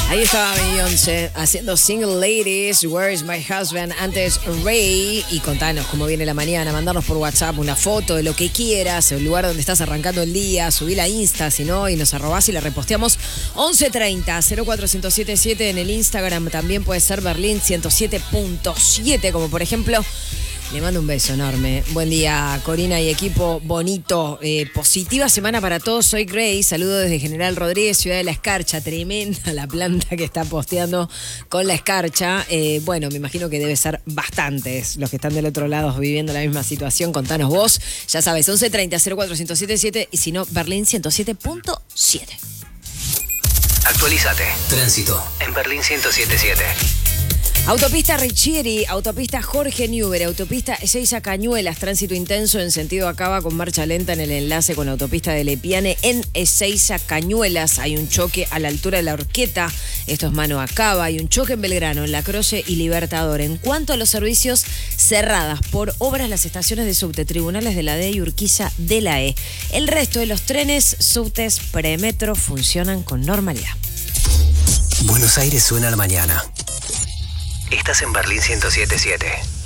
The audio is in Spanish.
Ahí estaba Beyoncé haciendo Single Ladies, Where is my husband? Antes Ray. Y contanos cómo viene la mañana, mandarnos por WhatsApp una foto de lo que quieras, el lugar donde estás arrancando el día, subí a Insta, si no, y nos arrobás y la reposteamos. 1130-04177 en el Instagram, también puede ser Berlín 107.7, como por ejemplo. Le mando un beso enorme. Buen día, Corina y equipo bonito. Positiva semana para todos. Soy Grace. Saludo desde General Rodríguez, Ciudad de la Escarcha. Tremenda la planta que está posteando con la Escarcha. Bueno, me imagino que debe ser bastantes los que están del otro lado viviendo la misma situación. Contanos vos. Ya sabes, 1130-04177 y si no, Berlín 107.7. Actualízate. Tránsito en Berlín 107.7. Autopista Richieri, autopista Jorge Newbery, autopista Ezeiza Cañuelas, tránsito intenso en sentido Acaba con marcha lenta en el enlace con la autopista de Lepiane en Ezeiza Cañuelas. Hay un choque a la altura de la Horqueta, esto es mano Acaba. Hay un choque en Belgrano, en La Croce y Libertador. En cuanto a los servicios, cerradas por obras las estaciones de subte, tribunales de la D y Urquiza de la E. El resto de los trenes, subtes, premetro funcionan con normalidad. Buenos Aires suena a la mañana. Estás en Berlín 107.7.